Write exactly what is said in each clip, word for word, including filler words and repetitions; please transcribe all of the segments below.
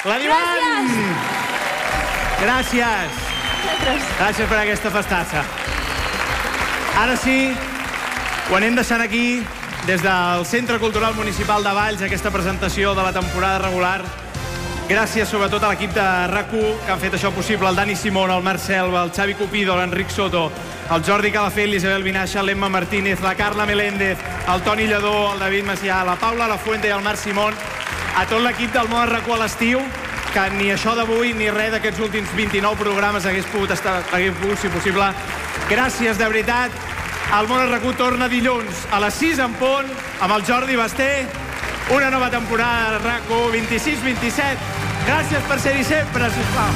La Divan! Gràcies! Gràcies per aquesta festassa. Ara sí, ho anem deixant aquí, des del Centre Cultural Municipal de Valls, aquesta presentació de la temporada regular. Gràcies sobretot a l'equip de RAC u, que han fet això possible, el Dani Simón, el Marc Selva, el Xavi Cupido, l'Enric Soto, el Jordi Calafell, l'Isabel Vinaixa, l'Emma Martínez, la Carla Meléndez, el Toni Lledó, el David Macià, la Paula Lafuente i el Marc Simón, a tot l'equip del món RAC u a l'estiu, que ni això d'avui ni res d'aquests últims vint-i-nou programes hagués pogut estar, hagués pogut ser possible. Gràcies, de veritat. El món RAC u torna dilluns a les sis en punt amb el Jordi Basté. Una nova temporada de RAC u vint-i-sis vint-i-set. Gràcies per ser-hi sempre, sisplau.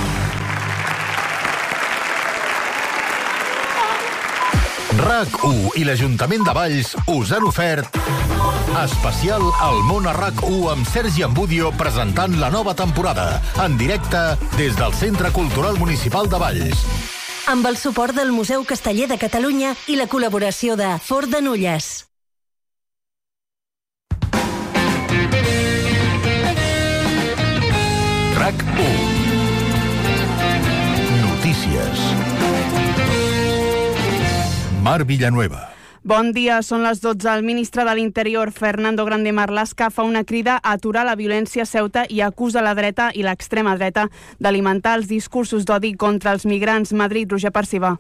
RAC u i l'Ajuntament de Valls us han ofert especial al món a RAC u amb Sergi Ambudio presentant la nova temporada en directe des del Centre Cultural Municipal de Valls. Amb el suport del Museu Casteller de Catalunya i la col·laboració de Fort de Nulles. RAC u. Notícies. Mar Villanueva. Bon dia, són les dotze. El ministre de l'Interior, Fernando Grande Marlaska, fa una crida a aturar la violència a Ceuta i acusa la dreta i l'extrema dreta d'alimentar els discursos d'odi contra els migrants. Madrid, Roger Perciba.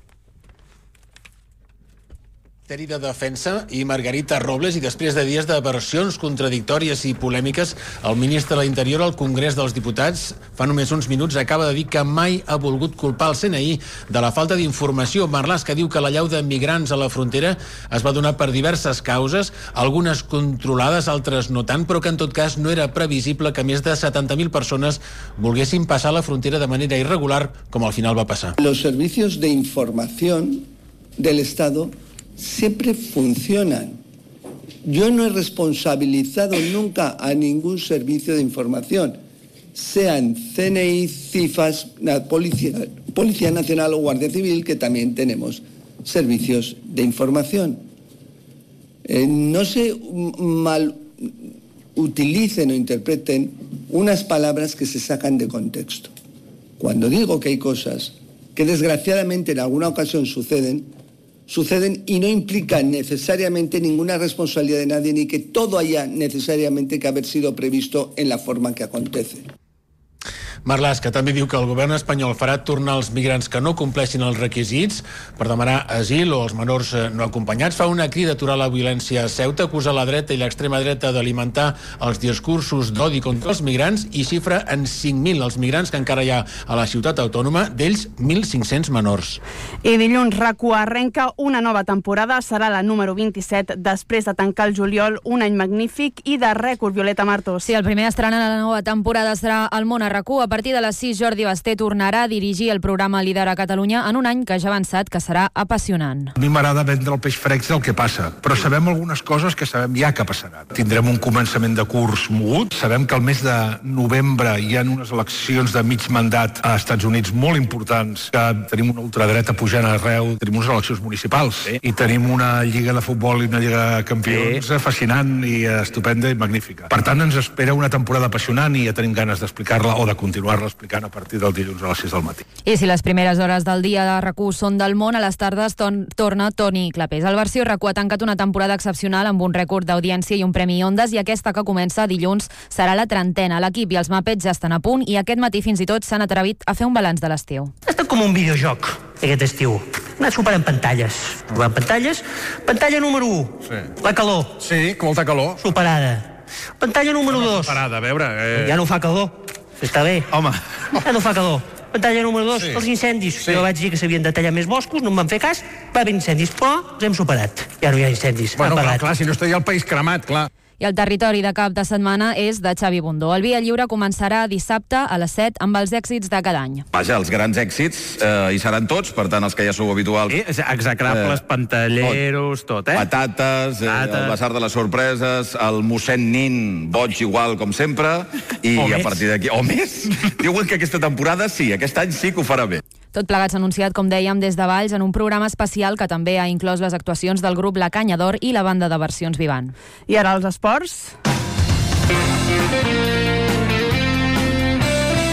Ministeri de Defensa i Margarita Robles, i després de dies de versions contradictòries i polèmiques, el ministre de l'Interior al Congrés dels Diputats fa només uns minuts acaba de dir que mai ha volgut culpar el C N I de la falta d'informació. Marlaska diu que l'allau de migrants a la frontera es va donar per diverses causes, algunes controlades, altres no tant, però que en tot cas no era previsible que més de setanta mil persones volguessin passar la frontera de manera irregular, com al final va passar. Los servicios de información del Estado siempre funcionan. Yo no he responsabilizado nunca a ningún servicio de información, sean C N I, CIFAS, Policía, Policía Nacional o Guardia Civil, que también tenemos servicios de información. Eh, no se mal utilicen o interpreten unas palabras que se sacan de contexto. Cuando digo que hay cosas que desgraciadamente en alguna ocasión suceden, suceden y no implican necesariamente ninguna responsabilidad de nadie, ni que todo haya necesariamente que haber sido previsto en la forma que acontece. Marlaska també diu que el govern espanyol farà tornar els migrants que no compleixin els requisits per demanar asil o els menors no acompanyats. Fa una crida a aturar la violència a Ceuta, acusa la dreta i l'extrema dreta d'alimentar els discursos d'odi contra els migrants i xifra en cinc mil els migrants que encara hi ha a la ciutat autònoma, d'ells mil cinc-cents menors. I dilluns RAC u arrenca una nova temporada, serà la número vint-i-set, després de tancar el juliol un any magnífic i de rècord. Violeta Martos. Sí, el primer estrenant a la nova temporada serà el món a RAC u. A partir de les sis, Jordi Basté tornarà a dirigir el programa Líder a Catalunya en un any que ja ha avançat que serà apassionant. A mi m'agrada vendre el peix fresc del que passa, però sabem algunes coses que sabem ja que passaran. Tindrem un començament de curs mogut, sabem que el mes de novembre hi ha unes eleccions de mig mandat a Estats Units molt importants, que tenim una ultradreta pujant arreu, tenim unes eleccions municipals sí. i tenim una lliga de futbol i una lliga de campions sí. fascinant i estupenda i magnífica. Per tant, ens espera una temporada apassionant i ja tenim ganes d'explicar-la o de continuar explicant a partir del dilluns a les sis del matí. I si les primeres hores del dia de RAC u són del món, a les tardes ton, torna Toni Clapés. El Versió RAC u ha tancat una temporada excepcional amb un rècord d'audiència i un premi Ondas, i aquesta que comença dilluns serà la trentena. L'equip i els Muppets ja estan a punt i aquest matí fins i tot s'han atrevit a fer un balanç de l'estiu. Ha estat com un videojoc aquest estiu. Hem anat superant pantalles. Superant pantalles. Pantalla número u, sí. La calor. Sí, com molta calor. Superada. Pantalla número dos. Superada, a veure... Eh... Ja no fa calor. Està bé. Home. Ja no fa calor. Pantalla número dos, sí. Els incendis. Sí. Jo vaig dir que s'havien de tallar més boscos, no em van fer cas, va haver incendis, però els hem superat. Ja no hi ha incendis. Bueno, clar, clar, si no estaria el país cremat, clar. I el territori de cap de setmana és de Xavi Bundó. El Via Lliure començarà dissabte a les set amb els èxits de cada any. Vaja, els grans èxits eh, hi seran tots, per tant, els que ja sou habituals. Eh, execrables, eh, pantalleros, tot, eh? Patates, eh, el Basar de les Sorpreses, el mossèn Nin, boig igual com sempre, i a partir d'aquí... O més! Diuen que aquesta temporada sí, aquest any sí que ho farà bé. Tot plegat s'ha anunciat, com dèiem, des de Valls en un programa especial que també ha inclòs les actuacions del grup La Canya d'Or i la banda de versions Vivant. I ara els esports.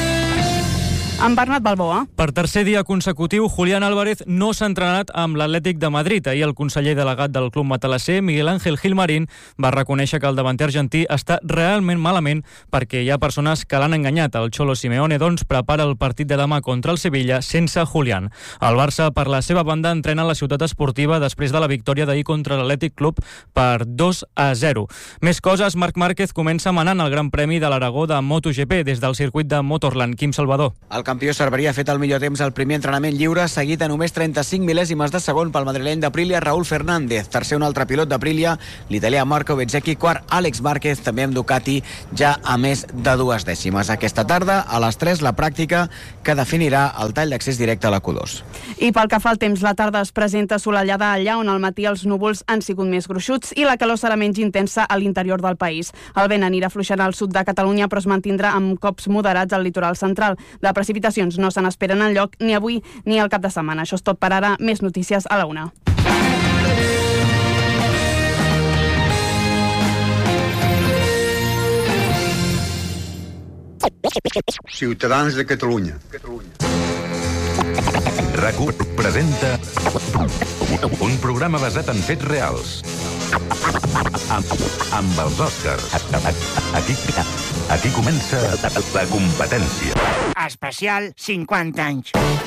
Amb Bernat Balboa. Per tercer dia consecutiu, Julián Álvarez no s'ha entrenat amb l'Atlètic de Madrid. Ahir el conseller delegat del club matalasser, Miguel Ángel Gilmarín, va reconèixer que el davanter argentí està realment malament perquè hi ha persones que l'han enganyat. El Cholo Simeone, doncs, prepara el partit de demà contra el Sevilla sense Julián. El Barça, per la seva banda, entrena la ciutat esportiva després de la victòria d'ahir contra l'Atlètic Club per dos a zero. Més coses, Marc Márquez comença manant el Gran Premi de l'Aragó de MotoGP des del circuit de Motorland. Quim Salvador. El campió Cerveria ha fet el millor temps al primer entrenament lliure, seguit a només trenta-cinc mil·lèsimes de segon pel madrileny d'Aprilia, Raúl Fernández. Tercer, un altre pilot d'Aprilia, l'italià Marco Bezzecchi. Quart, Àlex Márquez, també amb Ducati, ja a més de dues dècimes. Aquesta tarda, a les tres, la pràctica que definirà el tall d'accés directe a la Q dos. I pel que fa al temps, la tarda es presenta assolellada allà on al matí els núvols han sigut més gruixuts i la calor serà menys intensa a l'interior del país. El vent anirà fluixant al sud de Catalunya, però es mantindrà amb cops moderats al litoral central. De precipitacions no se n'esperen enlloc ni avui ni al cap de setmana. Això és tot per ara. Més notícies a la una. Ciutadans de Catalunya. RAC-u presenta un programa basat en fets reals. Amb, amb els Oscars. Aquí, aquí comença la competència. Especial cinquanta anys.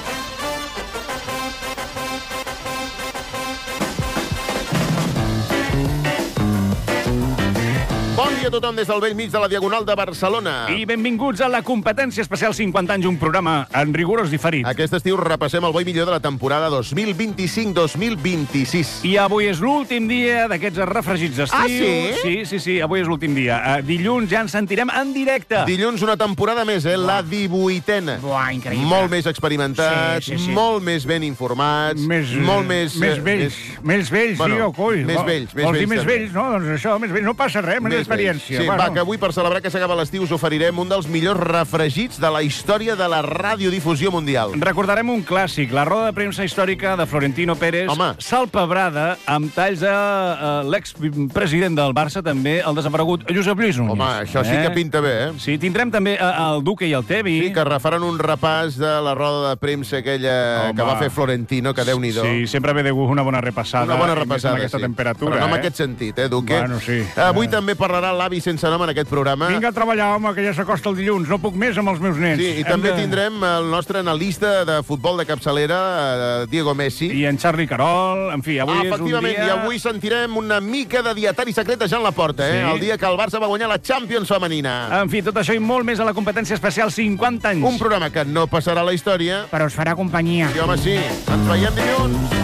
Bon dia a tothom des del vell mig de la Diagonal de Barcelona. I benvinguts a la competència especial cinquanta anys, un programa en rigorós diferit. Aquest estiu repassem el bo i millor de la temporada dos mil vint-i-cinc dos mil vint-i-sis. I avui és l'últim dia d'aquests refregits d'estiu. Ah, sí? Sí, sí, sí, avui és l'últim dia. Uh, dilluns ja ens sentirem en directe. Dilluns una temporada més, eh? La divuitena. Buah, increïble. Molt més experimentats, sí, sí, sí. molt més ben informats, més, molt més... Més vells, més, més vells, bueno, sí, o coi. Més vells, més Vols dir vells. més vells, no? Doncs això, més vells. No passa res, més experiència. Sí, bueno. Va, que avui per celebrar que s'acaba l'estiu us oferirem un dels millors refregits de la història de la radiodifusió mundial. Recordarem un clàssic, la roda de premsa històrica de Florentino Pérez, Home. salpebrada amb talls a uh, l'expresident del Barça, també el desaparegut Josep Lluís Núñez. Home, això sí que pinta bé, eh? Sí, tindrem també uh, el Duque i el Tevi. Sí, que refaran un repàs de la roda de premsa aquella Home. que va fer Florentino, que Déu-n'hi-do. Sí, sempre ve de gust una bona repassada. Una bona repassada, amb aquesta sí. temperatura, Però no en eh? aquest sentit, eh, Duque? Bueno, sí. Avui uh... també parlarà l'avi sense nom en aquest programa. Vinga a treballar, home, que ja s'acosta el dilluns. No puc més amb els meus nens. Sí, i Hem també de... tindrem el nostre analista de futbol de capçalera, Diego Messi. I en Charlie Carol. En fi, avui ah, és un efectivament, dia... i avui sentirem una mica de dietari secret a Jean Laporta, eh? Sí. El dia que el Barça va guanyar la Champions femenina. En fi, tot això i molt més a la competència especial cinquanta anys. Un programa que no passarà a la història. Però us farà companyia. Sí, home, sí. Ens veiem dilluns.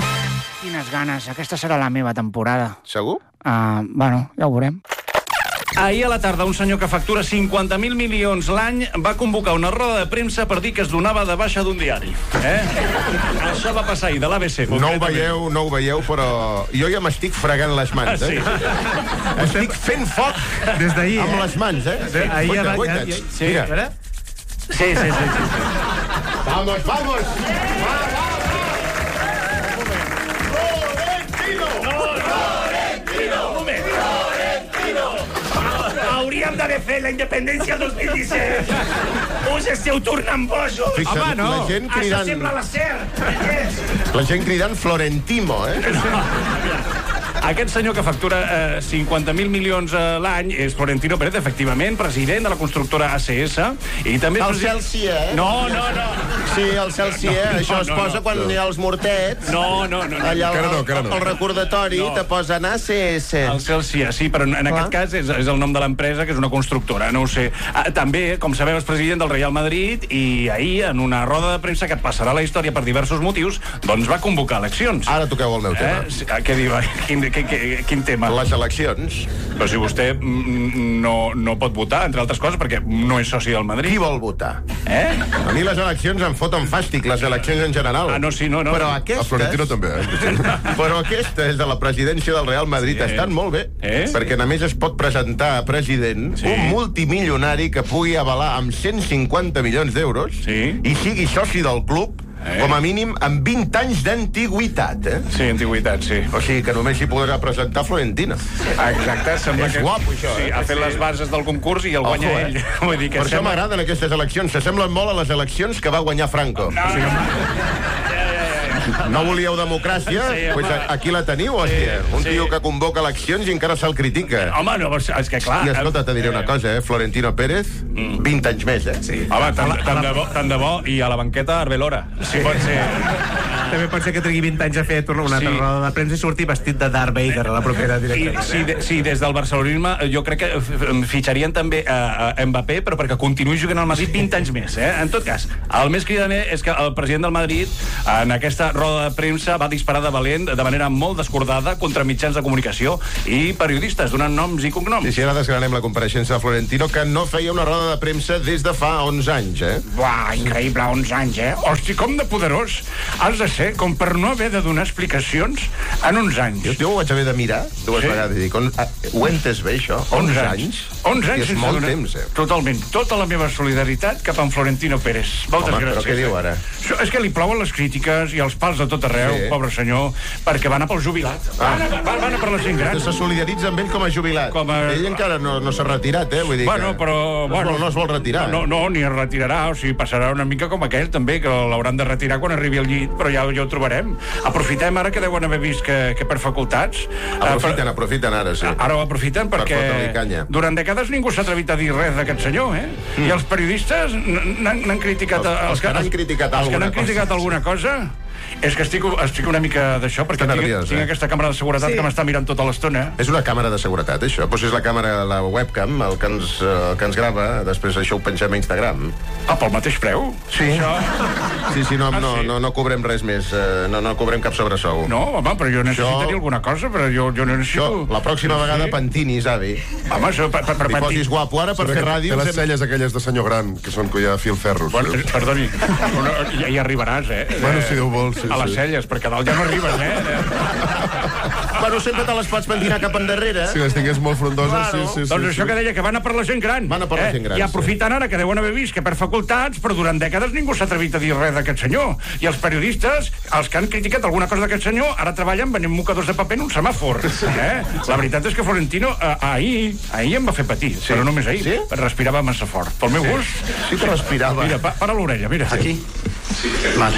Quines ganes. Aquesta serà la meva temporada. Segur? Uh, bueno, ja ho veurem. Ahir a la tarda, un senyor que factura cinquanta mil milions l'any va convocar una roda de premsa per dir que es donava de baixa d'un diari. Eh? Això va passar ahir, de l'A B C. No ho veieu, no ho veieu, però jo ja m'estic fregant les mans, eh? Ah, sí. Estic fent foc des d'ahir, amb eh? les mans, eh? Sí, ahir ja va... Ja, ja, sí. Mira. Sí, sí, sí, sí, sí. Vamos, vamos! Va, va! Hauríem d'haver fet la independència el dos mil disset. Us esteu tornant bojos. Fixa't, Home, no. la gent cridant... Això sembla la SER. La gent cridant Florentimo, eh? Aquest senyor que factura eh, cinquanta mil milions eh, l'any és Florentino Pérez, efectivament, president de la constructora A C S. I també el president... Celsià, eh? No, no, no. Sí, el Celsià, no, això no, es posa no, quan no. hi ha els mortets. No, no, no. no. Allà el, no, no, no. el recordatori no. te posen A C S. El Celsià, sí, però en Clar. aquest cas és, és el nom de l'empresa, que és una constructora, no ho sé. Ah, també, com sabeu, és president del Real Madrid i ahir, en una roda de premsa que et passarà a la història per diversos motius, doncs va convocar eleccions. Ara toqueu el meu tema. Eh? Què diu? Quin, quin, quin, quin tema? Les eleccions. Però si vostè no, no pot votar, entre altres coses, perquè no és soci del Madrid. Qui vol votar? Eh? A mi les eleccions em foten fàstic, les eleccions en general. Ah, no, sí, no, no. Però aquestes... A Florentino també, eh? Però aquesta és de la presidència del Real Madrid. Sí. Estan molt bé, eh? perquè a més es pot presentar a president sí. un multimilionari que pugui avalar amb cent cinquanta milions d'euros sí. i sigui soci del club eh? Com a mínim amb vint anys d'antiguitat, eh? Sí, antiguitat, sí. O sigui que només s'hi podrà presentar Florentino. Exacte, sembla és que... guapo, això, sí, eh? ha fet les bases del concurs i el guanya Ojo, eh? ell. Vull dir que per sembla... això m'agraden aquestes eleccions. S'assemblen molt a les eleccions que va guanyar Franco. No, o sigui, no volíeu democràcia? Sí, pues aquí la teniu, hòstia. Sí, Un sí. tio que convoca eleccions i encara se'l critica. Home, no, és que clar... I escolta, te diré una cosa, eh? Florentino Pérez, vint anys més, eh? Sí. Home, tant, tant, de bo, tant de bo, i a la banqueta Arbelora. Sí. Pot ser... També pot ser que trigui vint anys a fer una Sí. altra roda de premsa i sortir vestit de Darth Vader a la propera I, directa. sí, de, sí, des del barcelonisme jo crec que f- fitxarien també a, a Mbappé, però perquè continuï jugant al Madrid vint anys més, eh? En tot cas, el més cridaner és que el president del Madrid en aquesta roda de premsa va disparar de valent de manera molt descordada contra mitjans de comunicació i periodistes, donant noms i cognoms. I si ara desgranem la compareixença de Florentino, que no feia una roda de premsa des de fa onze anys, eh? Buah, increïble, onze anys, eh? Hosti, com de poderós has de ser com per no haver de donar explicacions en uns anys. Jo, jo ho vaig haver de mirar dues Sí? vegades i dic, on, ah, ho he entès bé, això? onze anys? onze anys I és sense molt donar- temps, eh? Totalment. Tota la meva solidaritat cap a en Florentino Pérez. Moltes Home, gràcies. però què diu eh? ara? Això, és que li plouen les crítiques i els pals a tot arreu, Sí. pobre senyor, perquè va anar pel jubilat. Va, Ah. anar, va, va anar per la gent gran. Se solidaritza amb ell com a jubilat. Com a- Ell encara no, no s'ha retirat, eh? Vull dir Bueno, que però... no, es vol, no es vol retirar. No, no, ni es retirarà, o sigui, passarà una mica com aquell, també, que l'hauran de retirar quan arribi al llit, però ja, ja ho trobarem. Aprofitem ara que deuen haver vist que, que per facultats... Aprofiten, eh, aprofiten ara, sí. Ara ho aprofiten Per perquè fotre-li canya. durant dècades ningú s'ha atrevit a dir res d'aquest senyor, eh? Mm. I els periodistes n- n'han n'han criticat... Els- els que n'han criticat els que alguna n'han criticat cosa. alguna cosa... És que estic, estic una mica d'això, perquè Està tinc, nerviós, tinc eh? aquesta càmera de seguretat Sí. que m'està mirant tota l'estona. És una càmera de seguretat, això. Pues és la càmera, la webcam, el que ens, eh, el que ens grava. Després això ho pengem a Instagram. Ah, pel mateix preu? Sí. Això... Sí, sí, no, Ah, no, sí? no, no cobrem res més. Eh, no, no cobrem cap sobresou. No, home, però jo necessitaria Això- alguna cosa, però jo, jo necessito... Això, la pròxima vegada pentinis, avi. Home, això, per, per, per Li posis guapo ara per fer ràdio. Té les celles aquelles de senyor gran, que són que hi ha filferros. Bueno, perdoni, no, ja hi arribaràs, eh? Bueno, si Déu vol, sí, A les sí. celles, perquè a dalt ja no arribes, eh? Bueno, sempre te les pots pentinar cap endarrere. Si les tingués molt frondoses, Claro. sí, sí, sí. Doncs sí. això que deia, que van a per la gent gran. Van a per la gent gran, I sí. aprofiten ara que deuen haver vist que per facultats, però durant dècades ningú s'ha atrevit a dir res d'aquest senyor. I els periodistes, els que han criticat alguna cosa d'aquest senyor, ara treballen venent mocadors de paper en un semàfor. Eh? La veritat és que Florentino eh, ahir, ahir em va fer patir, sí. però només ahir. Sí? Respirava massa fort. Pel meu Sí. gust... Sí que respirava. Mira, pa, para l'orella, mira. Aquí. Vale.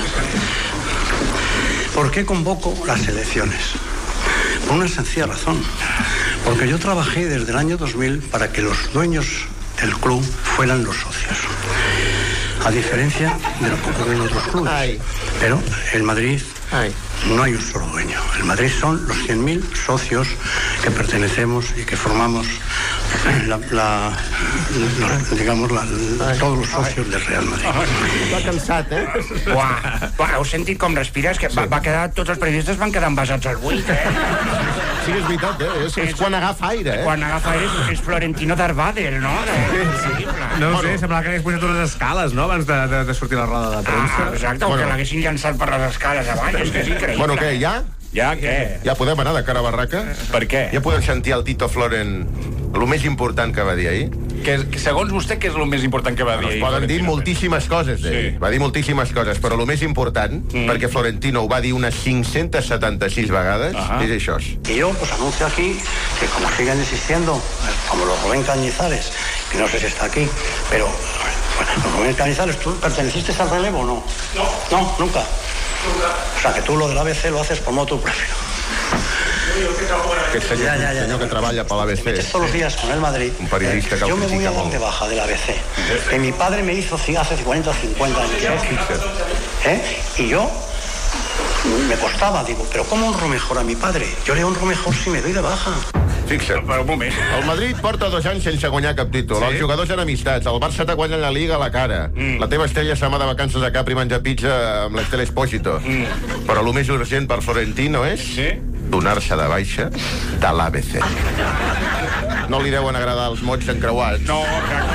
¿Por qué convoco las elecciones? Por una sencilla razón. Porque yo trabajé desde el año dos mil para que los dueños del club fueran los socios. A diferencia de lo que ocurre en otros clubes. Ay. Pero en Madrid Ay. no hay un solo dueño. En Madrid son los cien mil socios que pertenecemos y que formamos la, la, la- digamos, la, la- todos los socios del Real Madrid. Està cansat, eh? Buah, buah, heu sentit com respires? Que va, va quedar, tots els periodistes van quedar envasats al buit, eh? Sí, és veritat, eh? És, és quan agafa aire, eh? Quan agafa aire és, és Florentino Darvader, no? Increïble. No ho Bueno. sé, semblava que hagués pujat unes escales, no?, abans de, de, de sortir la roda de premsa. Ah, exacte, o Bueno. que l'haguessin llançat per les escales avall, és que és increïble. Bueno, què, ja? Ja, què? Ja podem anar de cara a barraca? Per què? Ja podem sentir el Tito Floren el més important que va dir ahir? Que, que segons vostè, què és el més important que va dir Es ahir? poden dir Florentino? moltíssimes coses d'ell. Sí. Va dir moltíssimes coses, però el més important, Mm. perquè Florentino ho va dir unes cinc-centes setanta-sis vegades, Ajá. és això. Y yo pues anuncio aquí que como siguen existiendo, como los Rubén Cañizares, que no sé si está aquí, pero bueno, los Rubén Cañizares, ¿tú perteneciste al relevo o no? No. No, nunca. Nunca. O sea que tú lo del A B C lo haces por motu propio. Aquest senyor, Ja, ja, ja. senyor que treballa per l'A B C. Todos los días con el Madrid. Un periodista que yo ho me voy critica a dar molt. de baja del A B C. Que mi padre me hizo ci- hace cuarenta o cincuenta años. ¿eh? ¿Eh? Y yo me costaba, digo, pero ¿cómo honro mejor a mi padre? Yo le honro mejor si me doy de baja. Fixa't. Per un moment. El Madrid porta dos anys sense guanyar cap títol. Sí? Els jugadors han amistats. El Barça t'ha guanyat la Liga a la cara. Mm. La teva estrella se'n va de vacances a Capri a menjar pizza amb l'Estel Espósito. Mm. Però el més urgent per Florentino és Sí? donar-se de baixa de l'A B C. No li deuen agradar els mots encreuats. No, exacte, no.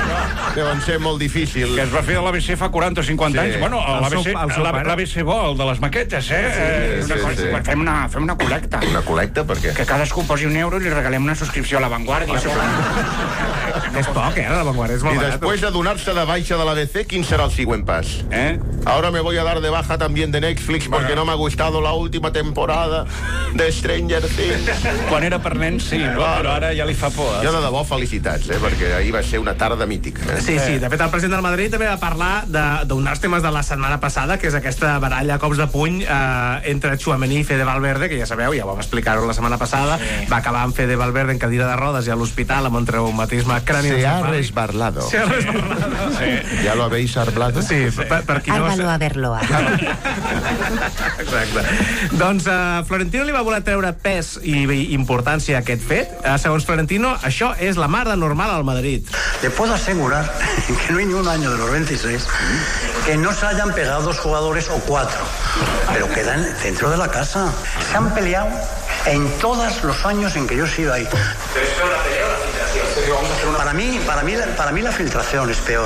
deuen ser molt difícils. Que es va fer a l'A B C fa quaranta o cinquanta anys. Bueno, l'A B C bo, el de les maquetes, eh? Fem una col·lecta. Una col·lecta, per què? Que cadascú posi un euro i li regalem una subscripció a La Vanguardia. És poc, eh, La Vanguardia, és molt Y barat. después de donar-se de baixa de la B C, ¿quién será el siguiente pas? ¿Eh? Ahora me voy a dar de baja también de Netflix porque no me ha gustado la última temporada de Stranger Things. Quan era per nens, sí, no? Però ara ja li fa por. Jo de debò felicitats, eh? Perquè ahir va ser una tarda mítica. Eh? Sí, sí, de fet el president del Madrid també va parlar d'un dels temes de la setmana passada, que és aquesta baralla a cops de puny eh, entre Tchouaméni i Fede Valverde, que ja sabeu, ja vam explicar-ho la setmana passada, sí. Va acabar amb Fede Valverde en cadira de rodes i a l'hospital amb un traumatisme cráneo. Se ha resbalado. Se ha resbalado. Sí. ¿Ya lo habéis hablado? Sí, per, per qui no... Álvalo a verlo. Exacte. Doncs uh, Florentino li va voler treure pes i, i importància a aquest fet. Uh, segons Florentino, això és la mar de normal al Madrid. Le puedo asegurar que no hay ni un año de los veintiséis que no se hayan pegado dos jugadores o cuatro, pero quedan dentro de la casa. Se han peleado en todos los años en que yo he sido ahí. Pero es peor la pelea o la filtración. Para mí, para mí, para mí la filtración es peor.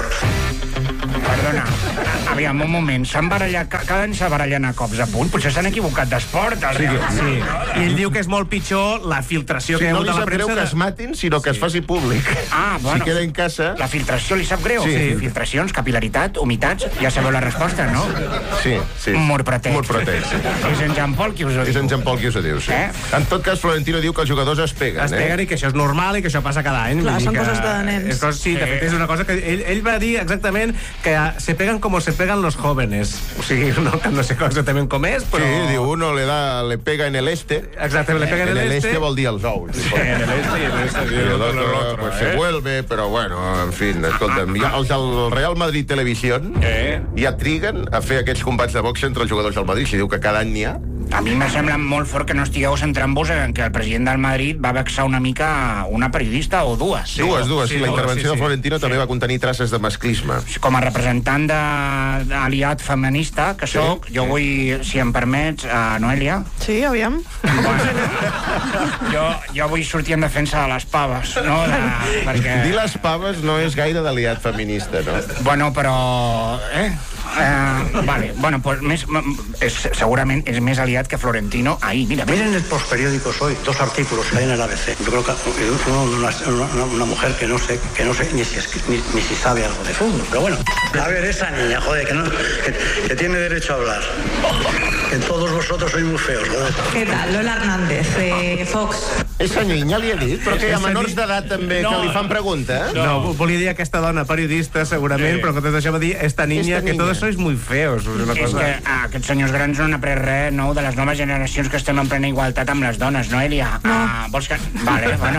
Perdona, aviam, un moment, s'han barallat, cada any s'ha barallant a cops a punt, potser s'han equivocat d'esport. Sí, sí. I ell diu que és molt pitjor la filtració sí, que hi ha no hagut a la premsa. No li sap greu que es matin, sinó que sí. es faci públic. Ah, bueno. Si queda en casa... La filtració li sap greu? Sí. Sí. Filtracions, capilaritat, humitats, ja sabeu la resposta, no? Sí, sí. Murpretet. Murpretet, sí. És en Jean Paul qui us ho diu. És en Jean Paul qui us ho diu, sí. Eh? En tot cas, Florentino diu que els jugadors es peguen, es peguen eh? i que això és normal i que això passa cada any. Clar, són que... coses de nens. És cosa, sí, sí, de fet és una cosa que ell, ell va dir exactament que se pegan como se pegan los jóvenes. O sigui, no, no sé exactament com és, però... Sí, diu, uno le da, le pega en el este. Exactament, le pega en el, en el este. este vol dir els ous. Sí, en el este y en el este. Y el otro, otro pues eh? se vuelve, però bueno, en fin, escolta'm, ja, els del Real Madrid Televisió eh? ja triguen a fer aquests combats de boxa entre els jugadors del Madrid, si diu que cada any n'hi ha. A mi me sembla molt fort que no estigueu centrant-vos en que el president del Madrid va vexar una mica una periodista o dues. Sí, dues, dues. Sí, la intervenció sí, sí. de Florentino sí. també va contenir traces de masclisme. Com a representant d'aliat feminista que soc, sí. jo vull, si em permets, a Noelia. Sí, aviam. Bueno, jo, jo vull sortir en defensa de les paves, no? De, perquè... Dir les paves no és gaire d'aliat feminista, no? Bueno, però... Eh? Eh, vale, bueno, pues més, és, segurament és més aliat que Florentino ahí, mira. Miren el postperiódicos hoy, dos artículos que hay en el A B C. Yo creo que uno de una, una, una mujer que no sé, que no sé ni si, ni, ni si sabe algo de fútbol, pero bueno. A ver, esa niña, joder, que, no, que, que tiene derecho a hablar. Que todos vosotros sois muy feos, joder. ¿Qué tal? Lola Hernández, de Fox. Esa niña li he dit, però que hi ha menors d'edat també no, que li fan preguntes. No, no, volia dir aquesta dona periodista, segurament, sí. però que tot això va dir esta niña, esta que niña. Todos sois muy feos. Una és cosa... que ah, aquests senyors grans no han après res, no?, de les noves generacions que estem en plena igualtat amb les dones, no, Elia? No. Ah, vols que... Vale, bueno.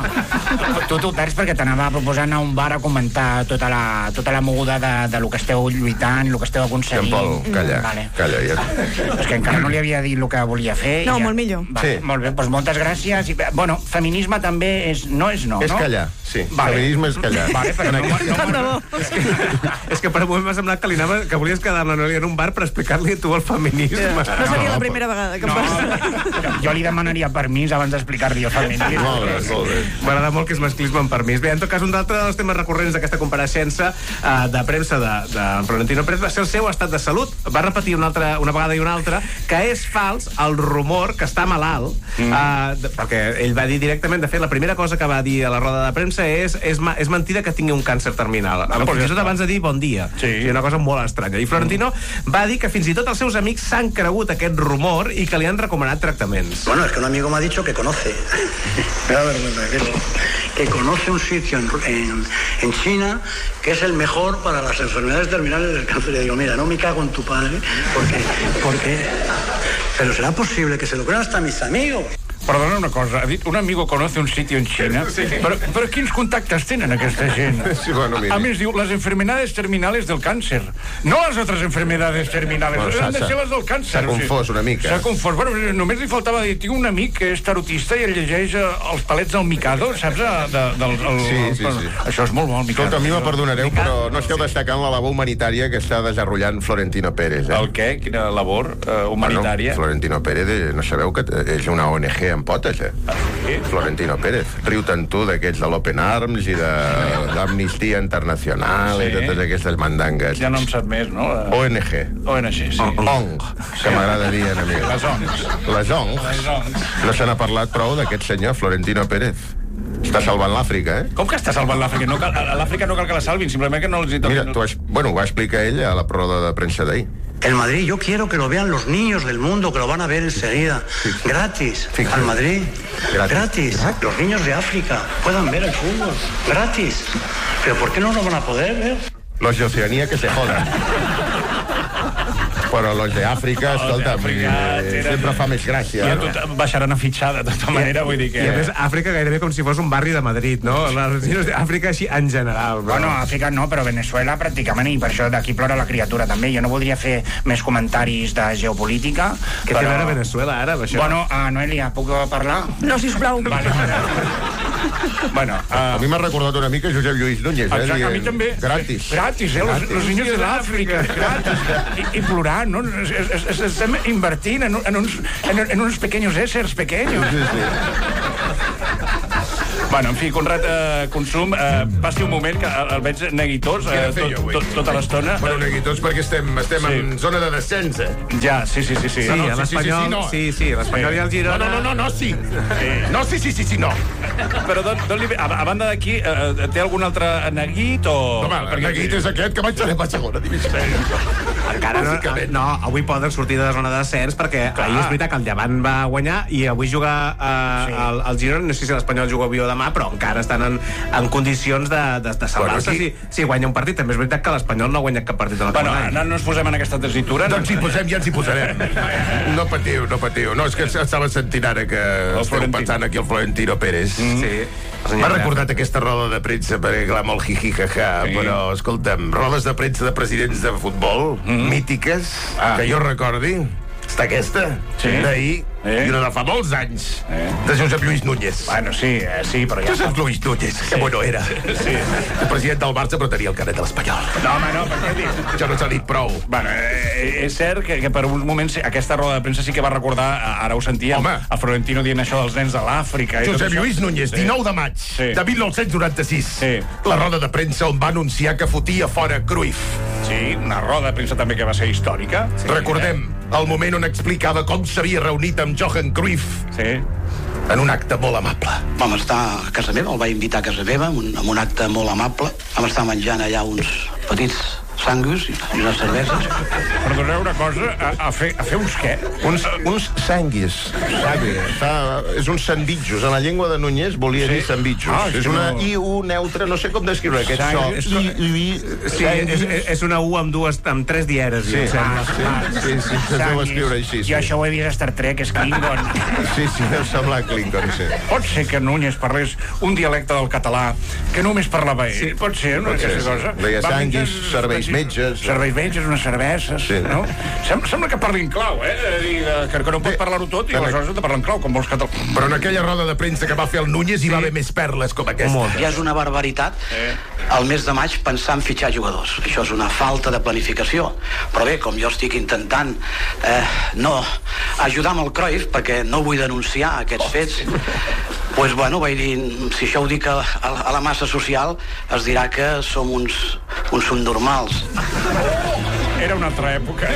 Tu t'ho perds perquè t'anava proposant a un bar a comentar tota la, tota la moguda de, de lo que esteu lluitant, lo que esteu aconseguint. Jean Paul, calla, vale. calla, ja. És que encara no li havia dit el que volia fer. No, ja... molt millor. Vale, sí. Molt bé, doncs moltes gràcies. I, bueno, feminisme també és no és no, és no? És callar, sí. Vale. Feminisme és callar. Vale, però no, no, no, no. És, que, és que per un moment m'ha semblat que, li anava, que volies quedar amb la Noelia en un bar per explicar-li tu el feminisme. Yeah. No seria no, la primera vegada que em passa. No, jo li demanaria permís abans d'explicar-li el feminisme. Molt bé, molt bé. M'agrada molt que és masclisme amb permís. Bé, en tot cas, un altre dels temes recurrents d'aquesta compareixença uh, de premsa de, de Florentino Pérez va ser el seu estat de salut. Va repetir una, altra, una vegada i una altra que és fals el rumor que està malalt, mm. uh, de, perquè ell va dir directament, de fet, la primera cosa que va dir a la roda de premsa és és, és mentida que tingui un càncer terminal. Ah, fins i tot abans de dir bon dia. Sí. O sigui, una cosa molt estranya. I Florentino mm. va dir que fins i tot els seus amics s'han cregut aquest rumor i que li han recomanat tractaments. Bueno, es que un amigo me ha dicho que conoce. A ver, que conoce un sitio en, en, en China que es el mejor para las enfermedades terminales del cáncer. Y digo, mira, no me cago en tu padre, porque, porque... Pero será posible que se lo crean hasta mis amigos. Perdona una cosa, ha dit un amigo conoce un sitio en China, sí. però, però quins contactes tenen aquesta gent? Sí, bueno, a més diu, les enfermedades terminales del càncer, no les altres enfermedades terminales, bueno, han de ser les del càncer. S'ha confós una mica. S'ha confós, bueno, només li faltava dir, tinc un amic que és tarotista i el llegeix els palets del Mikado, saps? De, de, el, sí, sí, sí. Això és molt bo, el Mikado. Escolta, a mi me perdonareu, però no esteu destacant la labor humanitària que està desenvolupant Florentino Pérez. Eh? El què? Quina labor uh, humanitària? Bueno, Florentino Pérez, no sabeu que és una O N G en potes, eh? Ah, sí? Florentino Pérez. Riu tant tu d'aquests de l'Open Arms i de l'Amnistia Internacional Sí. i totes aquestes mandangues. Ja no em sap més, no? O N G. O N G, sí. O N G, que m'agrada dir en amic. Les O N Gs. Les O N Gs. Les O N Gs. No se n'ha parlat prou d'aquest senyor, Florentino Pérez. Està salvant l'Àfrica, eh? Com que està salvant l'Àfrica? No cal, a l'Àfrica no cal que la salvin, simplement que no els hi toquin. Mira, tu has, bueno, ho va explicar ell a la roda de premsa d'ahir. El Madrid, yo quiero que lo vean los niños del mundo, que lo van a ver enseguida. Gratis. Al Madrid. Gratis. Los niños de África puedan ver el fútbol. Gratis. ¿Pero por qué no lo van a poder ver? Los de Oceanía que se jodan. Però los de Àfrica, escolta, eh, sempre fa més gràcia. Ja tot baixaran a fitxar, de tota manera, vull dir que... I a més, Àfrica gairebé com si fos un barri de Madrid, no? Les regions d'Àfrica així en general. Però... Bueno, Àfrica no, però Venezuela pràcticament, i per això d'aquí plora la criatura també. Jo no voldria fer més comentaris de geopolítica. Què té a veure Venezuela ara, amb això? Bueno, uh, Noelia, puc parlar? No, sisplau. Vale, vale. Bueno, uh... a mi m'ha recordat una mica Josep Lluís Núñez, eh? Exacte, a mi també. Gratis. Gratis, eh? Los, los niños de l'Àfrica. Gratis. I, I plorant, no? Es, es, es, estem invertint en, en, uns, en, en uns pequeños éssers pequeños. Sí, sí. Bueno, en fi, Conrad, eh, Consum, eh, passi un moment que el veig neguitós eh, tot, tot, tota l'estona. Bueno, neguitós perquè estem, estem sí. en zona de descens, eh? Ja, sí, sí, sí. Sí, sí, no, no, l'Espanyol, sí, sí, sí, no. sí, sí, l'Espanyol sí. I el Girona... No, no, no, no, sí. sí. No, sí, sí, sí, sí, no. Però don, don li, a, a banda d'aquí, eh, té algun altre neguit o... Home, el neguit és aquest, que vaig anar a segona divisió. Encara no, no, avui poden sortir de la zona de descens perquè Clar. ahir és veritat que el Llevant va guanyar i avui juga eh, sí. el, el Girona, no sé si l'Espanyol juga avui o demà, però encara estan en, en condicions de, de, de salvar-se bueno, si, si guanya un partit. També és veritat que l'Espanyol no ha guanyat cap partit de la bueno, no, no ens posem en aquesta tesitura. Doncs si posem, ja ens hi posarem. No patiu, no patiu. No, és que estava sentint ara que esteu pensant aquí el Florentino Pérez. Mm. Sí. M'ha recordat aquesta roda de premsa perquè, clar, molt jiji-jaja, sí. Però, escolta'm, rodes de premsa de presidents de futbol, mm. mítiques, ah. que jo recordi, està aquesta, sí. d'ahir, eh? I una de fa molts anys, eh? de Josep Lluís Núñez. Bueno, sí, eh, sí, però ja... Josep Lluís Núñez, sí. Que bueno era. Sí. El president del Barça, però tenia el carnet de l'Espanyol. No, home, no, per què dius? Això no s'ha dit prou. Bueno, eh, és cert que, que per uns moments aquesta roda de premsa sí que va recordar, ara ho sentíem, home. A Florentino dient això dels nens de l'Àfrica. Josep Lluís Núñez, sí. dinou de maig sí. de mil nou-cents noranta-sis. Sí. La roda de premsa on va anunciar que fotia fora Cruyff. Sí, una roda de premsa també que va ser històrica. Sí, Recordem eh? el moment on explicava com s'havia reunit amb Johan Cruyff. Sí. En un acte molt amable. Vam estar a casa meva, el vaig invitar a casa meva, en un, en un acte molt amable. Vam estar menjant allà uns petits sangus i unes cerveses. Perdoneu una cosa, a, a, fer, a fer uns què? Uns, uns sanguis. Fa, és uns sanditjos. En la llengua de Núñez volia sí? dir sanditjos. Ah, és, és una no... I, U neutra, no sé com descriure aquest so. És, I, I, sí, és, és una U amb dues, amb tres dieres. Sí, sí, ah, sí, sí, sí, sí, deu escriure així. Sí. Jo això ho he vist a Star Trek, és Klingon. Sí, sí, deu semblar Klingon, sí. Pot ser que Núñez parlés un dialecte del català que només parlava ell. Sí. Pot ser, no? Pot ser, cosa. Deia sanguis, serveis metges... Serveis metges, unes cerveses, sí. no? Sembla, sembla que parli en clau, eh? Que, que no pot parlar-ho tot i aleshores de parlar en clau, com vols català. Però en aquella roda de premsa que va fer el Núñez sí. hi va haver més perles com aquesta. Ja és una barbaritat eh. el mes de maig pensar en fitxar jugadors. Això és una falta de planificació. Però bé, com jo estic intentant eh, no ajudar amb el Cruyff, perquè no vull denunciar aquests fets, doncs, pues, bueno, vaig dir, si això ho dic a, a, a la massa social, es dirà que som uns, uns subnormals. Era una altra època.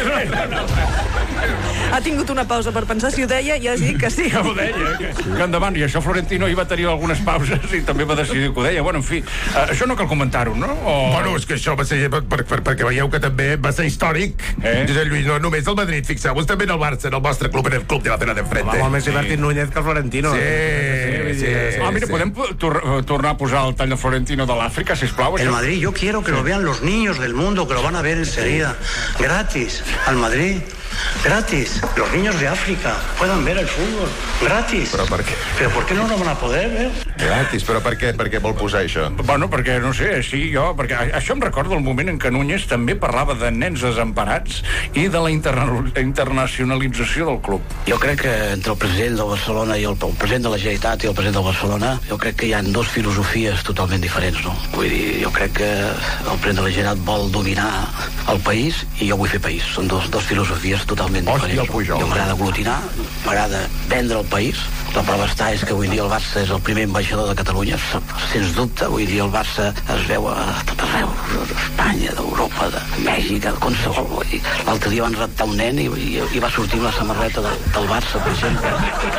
Ha tingut una pausa per pensar si ho deia i has dit que sí. Que ho deia, que, que endavant. I això Florentino hi va tenir algunes pauses i també va decidir que ho deia. Bueno, en fi, uh, això no cal comentar-ho, no? O... Bueno, és que això va ser, per, per, per, perquè veieu que també va ser històric. Eh? Josep Lluís, no només el Madrid, fixeu-vos també en el Barça, en el vostre club, en el club de la Tena d'Enfrente. Home, més divertit sí. Núñez que el Florentino. Sí, sí, sí, sí, ah, mira, sí. podem tor tornar a posar el tall de Florentino de l'Àfrica, sisplau? El Madrid, yo quiero que sí. lo vean los niños del mundo, que lo van a ver enseguida. Gratis. Al Madrid. Gratis. Los niños de África puedan ver el fútbol. Gratis. Però per què? Però per què no lo van a poder ver? Gratis, però per què, per què vol posar això? Bueno, perquè, no sé, sí, jo... Perquè això em recorda el moment en què Núñez també parlava de nens desemparats i de la interna internacionalització del club. Jo crec que entre el president del Barcelona i el, el president de la Generalitat i el president del Barcelona, jo crec que hi ha dos filosofies totalment diferents, no? Vull dir, jo crec que el president de la Generalitat vol dominar el país i jo vull fer país. Són dos, dos filosofies totalment diferents. Hòstia, Pujol. Jo m'agrada aglutinar, m'agrada vendre el país, La prova està és que avui dia el Barça és el primer ambaixador de Catalunya, sens dubte. Avui dia el Barça es veu a tot arreu, d'Espanya, d'Europa, de Mèxic, de qualsevol. L'altre dia van raptar un nen i, i, i va sortir amb la samarreta del, del Barça, per exemple.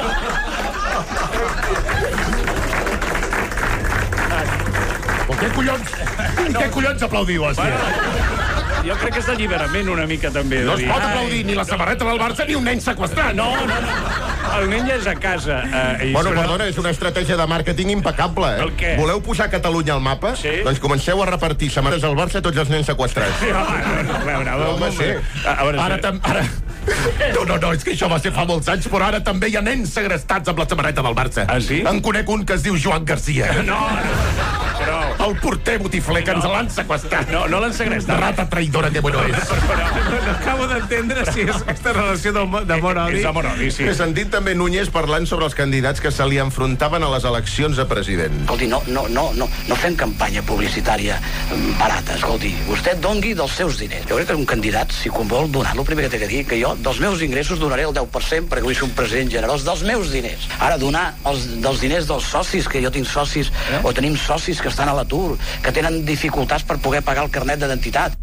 Què collons? Què collons aplaudiu, hòstia? Jo crec que és d'alliberament una mica, també. No es pot aplaudir ni la samarreta del Barça ni un nen seqüestrat. No, no, no. El nen ja és a casa. Eh, bueno, perdona, és una estratègia de màrqueting impecable, eh? El què? Voleu posar Catalunya al mapa? Sí. Doncs comenceu a repartir samarretes al Barça a tots els nens seqüestrats. Sí, home, a veure, a veure, home, sí. A veure, ara, tam, ara... No, no, no, és que això va ser fa molts anys, però ara també hi ha nens segrestats amb la samarreta del Barça. Ah, sí? En conec un que es diu Joan Garcia. No, però... El porter botifler que ens l'han seqüestrat. No, no l'han segrestat. Rata traïdora que bueno és. No acabo d'entendre si és aquesta relació d'amor-odi. És amor-odi, sí. He sentit també Núñez parlant sobre els candidats que se li enfrontaven a les eleccions a president. Escolti, no, no, no, no, no fem campanya publicitària barata, escolti. Vostè dongui dels seus diners. Jo crec que un candidat, si vol donar, el primer que té que dir que jo dels meus ingressos donaré el deu per cent perquè vull ser un president generós dels meus diners. Ara, donar els, dels diners dels socis, que jo tinc socis, eh? O tenim socis que estan a l'atur, que tenen dificultats per poder pagar el carnet d'identitat.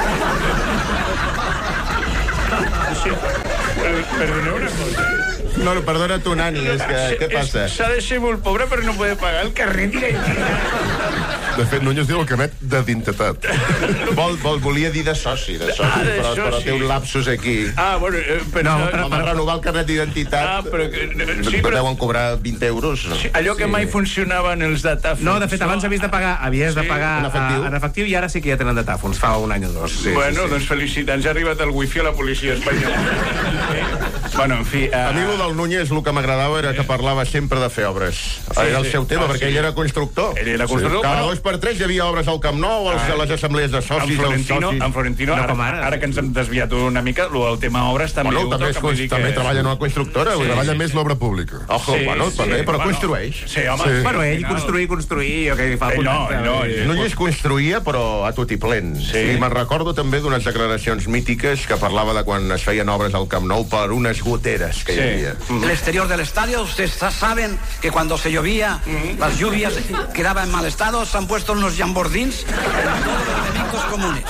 Sí. Perdoneu una cosa. No, no, perdona tu, Nani, és que... Què passa? S'ha de ser molt pobre però no puede pagar el carnet d'identitat. De fet, Núñez diu el carnet d'identitat. Vol, vol, volia dir de soci, de soci, Ah, de però, però soci. té un lapsus aquí. Ah, bueno, eh, però... No, per, per renovar el carnet d'identitat... Ah, però... Sí, però... Deuen cobrar vint euros. No? Sí, allò que Sí. mai funcionava en els datàfons. No, de fet, abans havies de pagar, havies de Sí, pagar en efectiu. a, en efectiu i ara sí que ja tenen datàfons, fa un any o dos. Sí, bueno, sí, sí. doncs felicitats, ha arribat el wifi a la policia espanyola. Bueno, en fi... Uh... A mi el del Núñez el que m'agradava era que parlava sempre de fer obres. Sí, era el sí. seu tema, Ah, perquè sí. ell era constructor. Ell era constructor, Sí. Cada però- dos per tres hi havia obres al Camp Nou, als, Ah. a les assemblees de socis, en Florentino, els socis. en Florentino No ara, com ara. ara que ens hem desviat una mica, el tema obres també... Bueno, ho també, toca, és, vull dir també que- treballa en una constructora. Sí, vull dir, Treballa sí, més l'obra pública. Ojo, Sí, bueno, sí, també, però bueno. construeix. Sí, home. Sí. Bueno, ell Al final- construir, construir, o que fa el Ell no, contracte. no, eh, ell- Núñez construïa, però a tot i plen. Sí. I me'n recordo també d'unes declaracions mítiques que parlava de quan es feien obres al Camp Nou per unes goteres que hi Sí. havia. El exterior del estadio, ustedes saben que cuando se llovía, las lluvias quedaban en mal estado, se han puesto unos jambordins elementos comunes.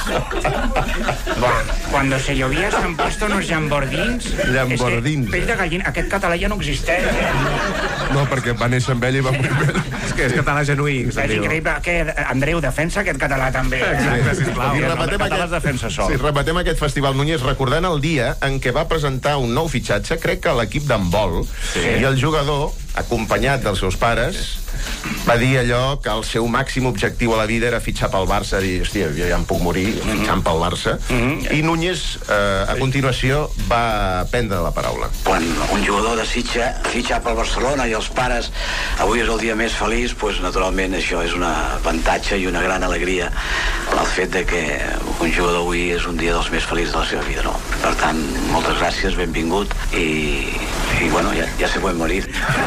Cuando se llovía s'han puesto unos llambordins. Llambordins. És que pell de gallina. Aquest català ja no existeix. Eh? No, perquè va néixer amb ell i va morir amb ell. És que és català genuí. que se'n És diu. increïble. Que Andreu, defensa aquest català també. Exacte, sisplau. I el remetem català aquest, es defensa sol. sí, remetem aquest festival Núñez recordant el dia en què va presentar un nou fitxatge, crec que l'equip d'handbol, Sí. i el jugador, acompanyat dels seus pares, va dir allò que el seu màxim objectiu a la vida era fitxar pel Barça, dir, hòstia, jo ja em puc morir fitxant pel Barça, i Núñez, eh, a continuació, va prendre la paraula. Quan un jugador desitja fitxar pel Barcelona i els pares avui és el dia més feliç, doncs naturalment això és un avantatge i una gran alegria el fet de que un jugador avui és un dia dels més feliços de la seva vida, no? Per tant, moltes gràcies, benvingut i, i bueno, ja, ja se puede morir.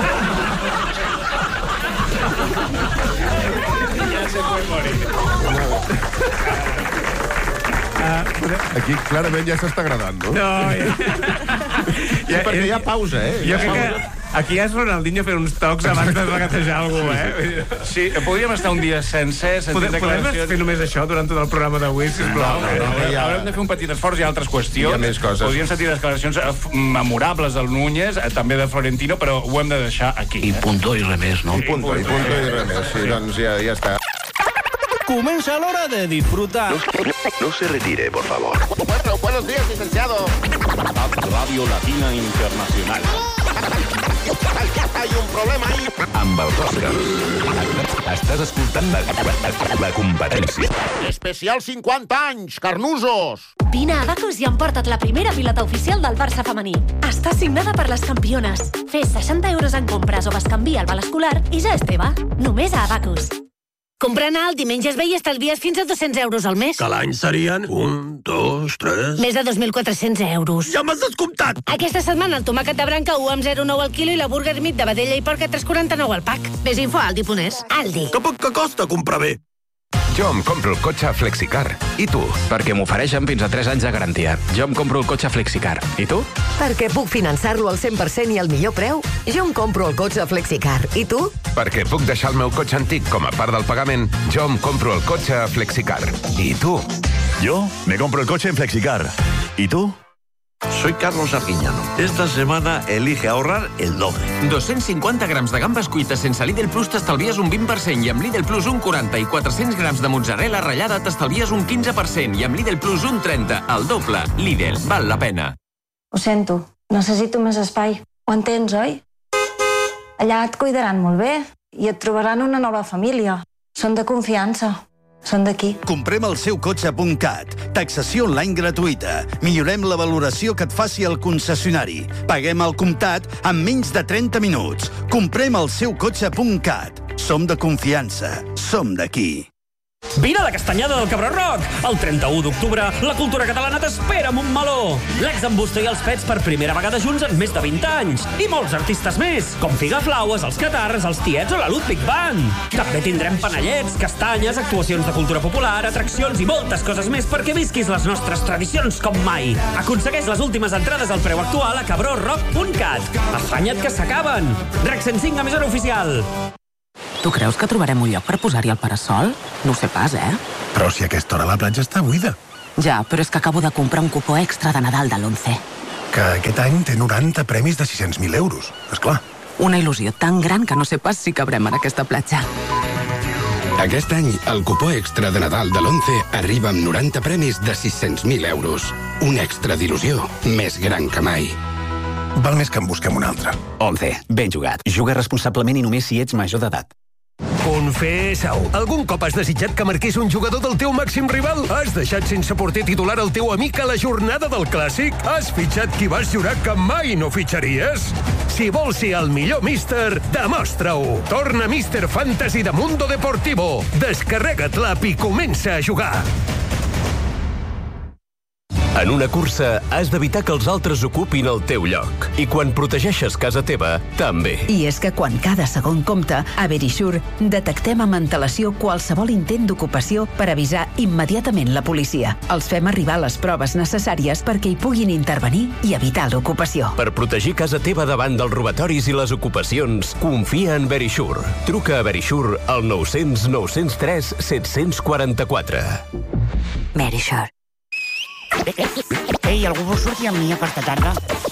Ja se puede morir. Aquí clarament ja s'està agradant, no? No, ja... Sí, perquè hi ha pausa, eh? Jo crec que aquí ja és Ronaldinho fent uns tocs abans de regatejar algú, eh? Sí, podríem estar un dia sencer sentint Podem, podem declaracions... fer només això durant tot el programa d'avui, sisplau? No, no, no, ja- Haurem de fer un petit esforç, hi ha altres qüestions. Hi ha més coses. Podríem sentir declaracions eh, f- memorables del Núñez, eh, també de Florentino, però ho hem de deixar aquí. I Eh? punto i res més, no? I punto, i punto, i res més. Sí, doncs ja, ja està. Comienza la hora de disfrutar. No se retire, por favor. Bueno, buenos días, licenciado. Radio Latina Internacional. Hay un problema ahí. Amb els Oscars. Estàs escoltant la, la, la competència. Especial cinquanta anys, carnusos. Vine a Abacus i emporta't la primera pilota oficial del Barça femení. Està signada per les campiones. Fes seixanta euros en compres o bescanvia al val escolar i ja és teva. Només a Abacus. Comprant alt i menges bé i estalvies fins a dos-cents euros al mes. Que l'any serien un, dos, tres... Més de dos mil quatre-cents euros. Ja m'has descomptat! Aquesta setmana el tomàquet de branca u amb zero coma nou al quilo i la burger meat de vedella i porc a tres coma quaranta-nou al pack. Més info a aldi punt es. Aldi. Que poc que costa comprar bé. Jo em compro el cotxe Flexicar. I tu? Perquè m'ofereixen fins a tres anys de garantia. Jo em compro el cotxe Flexicar. I tu? Perquè puc finançar-lo al cent per cent i al millor preu. Jo em compro el cotxe Flexicar. I tu? Perquè puc deixar el meu cotxe antic com a part del pagament. Jo em compro el cotxe Flexicar. I tu? Yo me compro el coche en Flexicar. ¿Y tú? Soy Carlos Arguiñano. Esta semana elige ahorrar el doble. dos-cents cinquanta grams de gambes cuites sense Lidl Plus t'estalvies un vint per cent i amb Lidl Plus un quaranta i quatre-cents grams de mozzarella ratllada t'estalvies un quinze per cent i amb Lidl Plus un trenta, el doble. Lidl, val la pena. Ho sento, necessito més espai. Ho entens, oi? Allà et cuidaran molt bé i et trobaran una nova família. Són de confiança. Són d'aquí. Comprem el seu cotxe punt cat. Taxació online gratuïta. Millorem la valoració que et faci el concessionari. Paguem al comptat en menys de trenta minuts. Comprem el seu cotxe punt cat. Som de confiança. Som d'aquí. Vine a la castanyada del Cabró Rock! El trenta-u d'octubre, la cultura catalana t'espera amb un meló! L'ex en Busto i els Pets per primera vegada junts en més de vint anys. I molts artistes més, com Figaflaues, els Catarres, els Tiets o la Ludwig Band. També tindrem panellets, castanyes, actuacions de cultura popular, atraccions i moltes coses més perquè visquis les nostres tradicions com mai. Aconsegueix les últimes entrades al preu actual a cabró rock punt cat. Afanya't que s'acaben! Rec cent cinc, emissora oficial. Tu creus que trobarem un lloc per posar-hi el parasol? No ho sé pas, eh? Però si a aquesta hora la platja està buida. Ja, però és que acabo de comprar un cupó extra de Nadal de l'Once. Que aquest any té noranta premis de sis-cents mil euros, esclar. Una il·lusió tan gran que no sé pas si cabrem en aquesta platja. Aquest any, el cupó extra de Nadal de l'Once arriba amb noranta premis de sis-cents mil euros. Un extra d'il·lusió més gran que mai. Val més que en busquem un altre. Once, ben jugat. Juga responsablement i només si ets major d'edat. Confessa-ho. Algun cop has desitjat que marqués un jugador del teu màxim rival? Has deixat sense porter titular el teu amic a la jornada del Clàssic? Has fitxat qui vas jurar que mai no fitxaries? Si vols ser el millor míster, demostra-ho. Torna Míster Fantasy de Mundo Deportivo. Descarrega't l'app i comença a jugar. En una cursa, has d'evitar que els altres ocupin el teu lloc. I quan protegeixes casa teva, també. I és que quan cada segon compta, a Verisure detectem amb antelació qualsevol intent d'ocupació per avisar immediatament la policia. Els fem arribar les proves necessàries perquè hi puguin intervenir i evitar l'ocupació. Per protegir casa teva davant dels robatoris i les ocupacions, confia en Verisure. Truca a Verisure al nou cents nou cents tres set cents quaranta-quatre. Verisure. Ei, algú vol sortir amb mi aquesta tarda?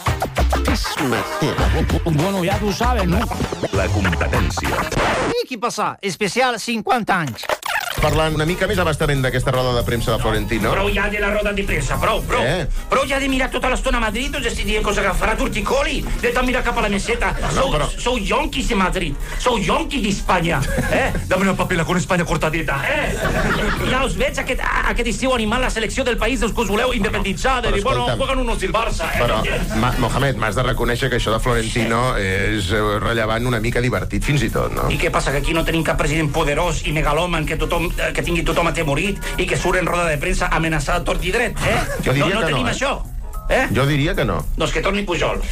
És matera. Bueno, ja tu sabes, ¿no? La competència. I què passa? Especial cinquanta anys. Parlant una mica més abastament d'aquesta roda de premsa de Florentino. Prou ja de la roda de premsa, prou, prou. Eh? Prou ja de mirar tota l'estona a Madrid, doncs estic dient cosa que farà Torticoli, de tant mirar cap a la meseta. No, sou, però... sou yonquis de Madrid, sou yonquis d'Espanya. Eh? Dame una papela con Espanya cortadita, eh? Ja us veig aquest, aquest estiu animant la selecció del país dels que us voleu independitzar, de dir, bueno, jueguen unos del Barça, eh? Però, Ma Mohamed, m'has de reconèixer que això de Florentino és rellevant, una mica divertit, fins i tot, no? I què passa, que aquí no tenim cap president poderós i megalòman que tothom, que tingui tothom atemorit i que surt en roda de premsa amenaçat tort i dret, eh? Jo diria no, no que tenim no, eh? això. Eh? Jo diria que no. Doncs que torni Pujol.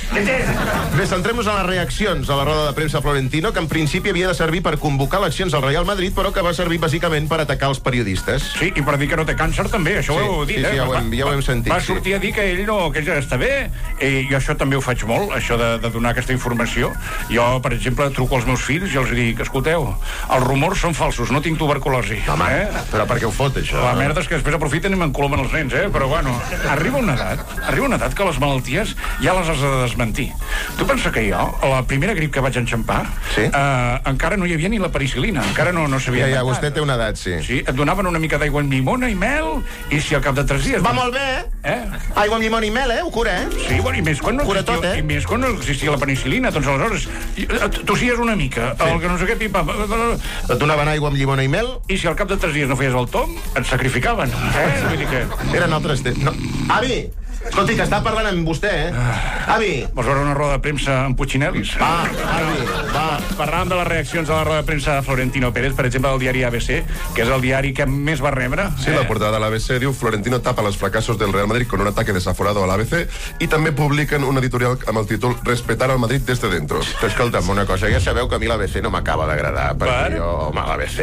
Bé, centrem-nos en les reaccions a la roda de premsa Florentino, que en principi havia de servir per convocar eleccions al Real Madrid, però que va servir bàsicament per atacar els periodistes. Sí, i per dir que no té càncer també, això sí, ho heu dit, sí, eh? Sí, ja ho hem, ja ho hem sentit. Va sortir sí. a dir que ell no, que ell està bé, i jo això també ho faig molt, això de, de donar aquesta informació. Jo, per exemple, truco als meus fills i els dic, escolteu, els rumors són falsos, no tinc tuberculosi. Home, eh? però per què ho fot, això? La merda és que després aprofiten i m'encolomen els nens, eh? Però, bueno, arriba una edat, arriba una edat que les malalties ja les has de desmentir. Tu pensa que jo, la primera grip que vaig enxampar, sí? eh, encara no hi havia ni la penicil·lina, encara no, no s'havia ja, ja, inventat. vostè té una edat, sí. Sí, et donaven una mica d'aigua amb llimona i mel, i si al cap de tres dies... Va molt bé, eh? eh? Aigua amb llimona i mel, eh? Ho cura, eh? Sí, bueno, i més quan no, cura existia, tot, eh? i més quan no existia la penicil·lina, doncs aleshores tossies una mica, sí. El que no sé què, pipa... Et donaven aigua amb llimona i mel? I si al cap de tres dies no feies el tom, et sacrificaven, eh? Vull dir que... Eren altres temps. No. Avi! Escolti, que està parlant amb vostè, eh? Avi! Vols veure una roda de premsa amb Puccinellis? Va, avi, va. Parlàvem de les reaccions a la roda de premsa de Florentino Pérez, per exemple, del diari A B C, que és el diari que més va rebre. Sí, eh? La portada de l'A B C diu Florentino tapa los fracasos del Real Madrid con un ataque desaforado a l'A B C i també publiquen un editorial amb el títol Respetar al Madrid desde dentro. Escolta'm, una cosa, ja sabeu que a mi l'A B C no m'acaba d'agradar, perquè per? jo, home, l'A B C...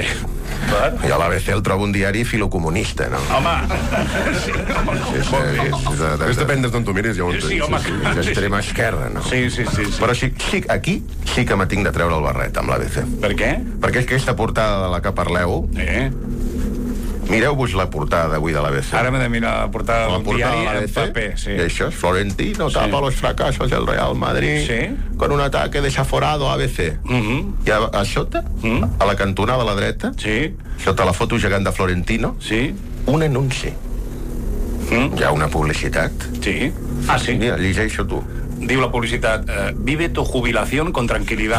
Jo a l'A B C el trobo un diari filocomunista, no? Home, sí, home, Sí, sí, és de- de- És depèn d'on tu miris, ja ho entenc. Sí, home, clar. d'extrema esquerra, no? Sí, sí, sí, sí. Però sí, sí, aquí sí que me tinc de treure el barret amb l'A B C. Per què? Perquè és que aquesta portada de la que parleu... Eh? Mireu-vos la portada d'avui de l'A B C. Ara m'he de mirar la portada La d'un portada diari de l'A B en C, paper, sí. y eso es Florentino tapa los fracasos del Real Madrid con un ataque desaforado a A B C. I a, a sota, a la cantonada a la dreta, sota la foto gegant de Florentino, un anunci. Hi ha una publicitat. Sí. Ah, sí? Mira, llegeixo tu. Diu la publicitat, eh, vive tu jubilación con tranquilidad.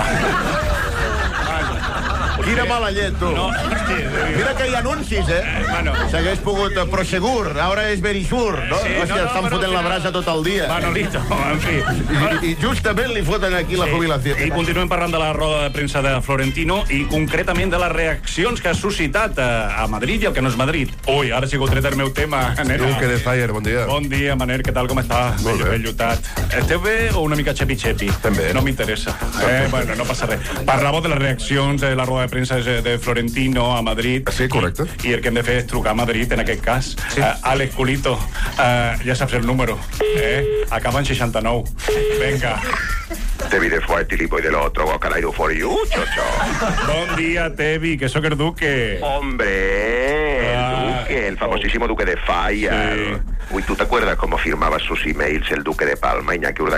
Quina mala llet, tu. No, hòstia, Mira que hi ha anuncis, eh? Bueno. S'hagués pogut... eh, Prosegur, ara és Verisur, no? Sí, Hòstia, no, no, estan però fotent al la final- brasa tot el dia. Manolito, en fi. I, I justament li foten aquí la jubilació. I continuem parlant de la roda de premsa de Florentino i concretament de les reaccions que ha suscitat a, a Madrid i el que no és Madrid. Ui, ara sí que ho tret el meu tema, nena. Duque de Fire, bon dia. Bon dia, Manel, què tal, com està? Molt bé. Ben llutat. Esteu bé o una mica xepi-xepi? També. No m'interessa. Eh, bueno, no passa res. Parlàveu de les reaccions de la roda de premsa de de Florentino a Madrid. Sí, correcte. I, i el que hem de fer és trucar a Madrid, en aquest cas. Sí. Uh, Àlex Culito, uh, ja saps el número. Eh? Acaba en seixanta-nou. Venga. Tevi de fuerte y lipo y del otro, what can I do for you, chocho? Bon dia, Tevi, que sóc el Duque. Hombre, el Ah. Duque, el famosísimo Duque de Fire. Sí. Uy, ¿tú te acuerdas cómo firmaba sus emails el Duque de Palma, Iñaki Urdangarín?